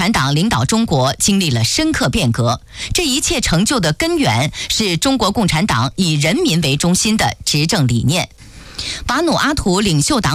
产党领导中国经历了深刻变革，这一切成就的根源是中国共产党以人民为中心的执政理念。把努阿图领袖党